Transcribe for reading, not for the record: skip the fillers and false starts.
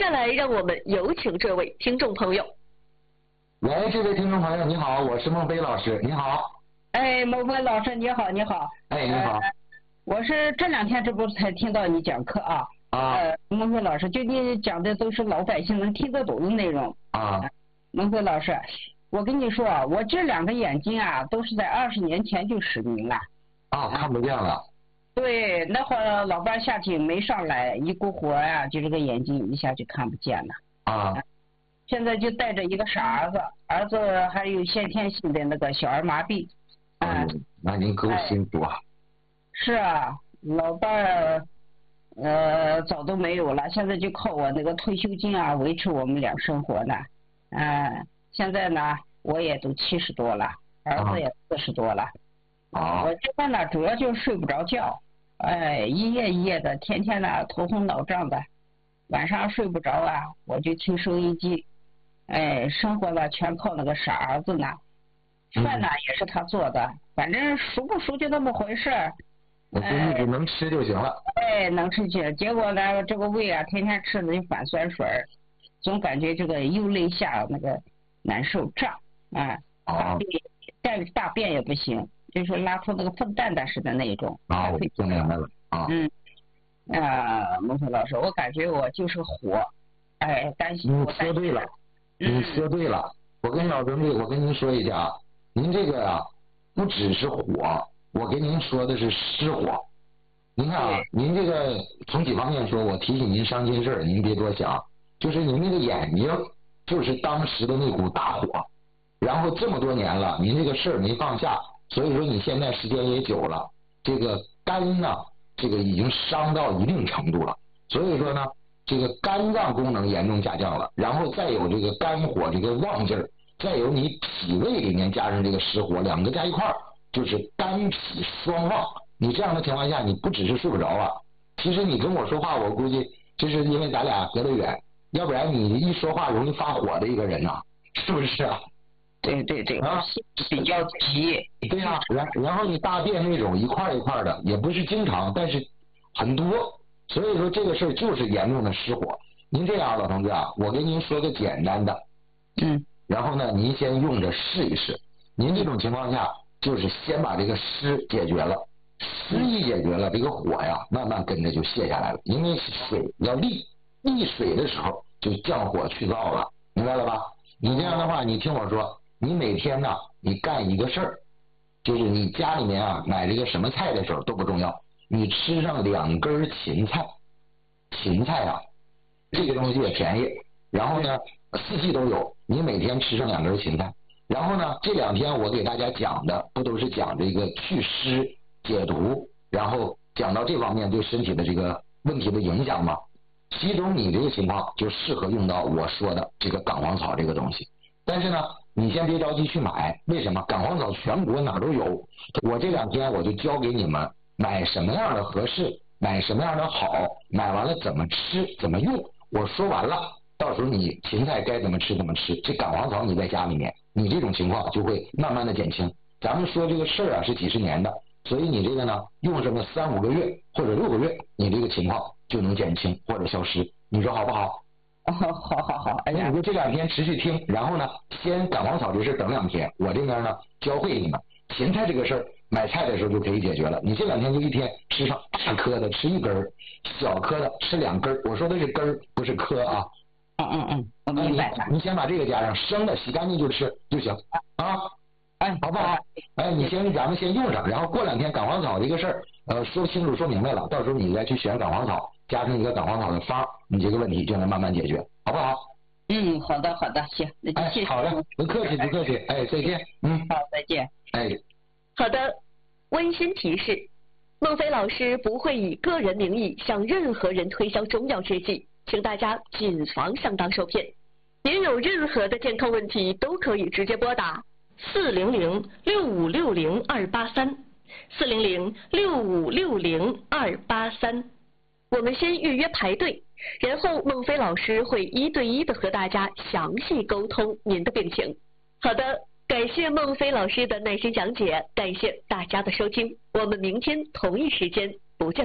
下来让我们有请这位听众朋友。 喂，这位听众朋友，你好，我是孟飞老师，你好。 哎，孟飞老师，你好，你好。 哎，你好。 我是这2天这不才听到你讲课啊。孟飞老师，就你讲的都是老百姓能听得懂的内容。孟飞老师，我跟你说啊，我这2个眼睛啊，都是在20年前就失明了。 看不见了。对， 那会儿老伴下井没上来，一股火呀，就这个眼睛一下就看不见了。现在就带着一个傻儿子还有先天性的那个小儿麻痹。 那您够辛苦啊。 是啊，老伴早都没有了，现在就靠我那个退休金啊维持我们俩生活呢。现在呢我也都70多了，儿子也40多了。我这边呢主要就是睡不着觉，一夜一夜的，天天呢头昏脑胀的，晚上睡不着啊，我就听收音机。生活呢全靠那个傻儿子呢，饭呢也是他做的，反正熟不熟就那么回事。 我就一直能吃就行了。 能吃去，结果呢这个胃啊天天吃的就反酸水，总感觉这个右肋下那个难受胀。大便也不行，就是拉出那个粪蛋蛋似的那一种。 我听明白了。 孟飞老师，我感觉我就是火，担心。 你说对了。你说对了，我跟老兄弟，我跟您说一下啊，您这个啊，不只是火，我跟您说的是失火。您看啊，您这个从几方面说，我提醒您伤心事儿，您别多想，就是您那个眼睛，就是当时的那股大火，然后这么多年了，您这个事儿没放下，所以说你现在时间也久了，这个肝呢，这个已经伤到一定程度了，所以说呢。这个肝脏功能严重下降了，然后再有这个肝火这个旺劲儿，再有你脾胃里面加上这个湿火，2个加一块儿就是肝脾双旺。你这样的情况下，你不只是睡不着啊，其实你跟我说话，我估计就是因为咱俩隔得远，要不然你一说话容易发火的一个人呐，是不是啊？ 对，比较急。 对呀，然后你大便那种一块一块的，也不是经常，但是很多。所以说这个事儿就是严重的失火。您这样，老同志啊，我给您说个简单的，然后呢，您先用着试一试。您这种情况下，就是先把这个湿解决了，湿一解决了，这个火呀，慢慢跟着就泄下来了。因为水要利水的时候，就降火去燥了，明白了吧？你这样的话，你听我说，你每天呢，你干一个事儿，就是你家里面啊，买这个什么菜的时候都不重要。你吃上2根芹菜啊，这个东西也便宜，然后呢4季都有，你每天吃上2根芹菜，然后呢这2天我给大家讲的不都是讲这个祛湿解毒，然后讲到这方面对身体的这个问题的影响吗？其中你这个情况就适合用到我说的这个杆黄草这个东西，但是呢你先别着急去买，为什么？杆黄草全国哪都有，我这2天我就教给你们买什么样的合适，买什么样的好，买完了怎么吃怎么用，我说完了，到时候你芹菜该怎么吃怎么吃，这杆黄草你在家里面，你这种情况就会慢慢的减轻。咱们说这个事儿啊是几十年的，所以你这个呢用上个3、5个月或者6个月，你这个情况就能减轻或者消失，你说好不好？ 好。 你就这2天持续听，然后呢先杆黄草这事等2天，我这边呢教会你们芹菜这个事儿。买菜的时候就可以解决了，你这2天就一天吃上大颗的吃1根，小颗的吃2根，我说的是根不是颗啊。 我明白了。 你先把这个加上，生的洗干净就吃就行啊。好不好？咱们先用上，然后过2天杆黄草这个事儿，说清楚说明白了，到时候你再去选杆黄草，加上一个杆黄草的方，你这个问题就能慢慢解决，好不好？ 好的，行，那就谢谢。 好的，不客气，再见。 好，再见。 好的，温馨提示：孟飞老师不会以个人名义向任何人推销中药制剂，请大家谨防上当受骗。您有任何的健康问题都可以直接拨打400-6560-283，400-6560-283。我们先预约排队，然后孟飞老师会1对1的和大家详细沟通您的病情。好的。感谢孟飞老师的耐心讲解，感谢大家的收听，我们明天同一时间不见不散。